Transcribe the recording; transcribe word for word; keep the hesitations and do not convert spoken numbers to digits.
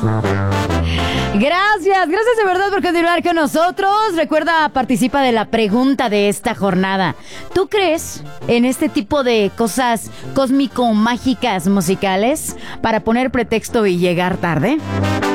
Gracias, gracias de verdad por continuar con nosotros. Recuerda, participa de la pregunta de esta jornada. ¿Tú crees en este tipo de cosas cósmico-mágicas musicales para poner pretexto y llegar tarde?